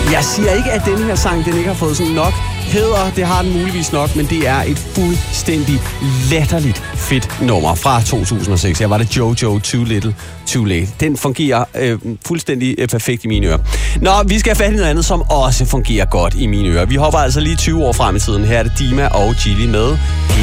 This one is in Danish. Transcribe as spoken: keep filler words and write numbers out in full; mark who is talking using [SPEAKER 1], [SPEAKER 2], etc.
[SPEAKER 1] Jeg siger ikke, at denne her sang, den ikke har fået sådan nok hæder. Det har den muligvis nok, men det er et fuldstændig latterligt fedt nummer fra to tusind og seks. Her var det Jojo, Too Little, Too Late. Den fungerer øh, fuldstændig øh, perfekt i mine ører. Nå, vi skal have fat i noget andet, som også fungerer godt i mine ører. Vi hopper altså lige tyve år frem i tiden. Her er det Dima og Chili med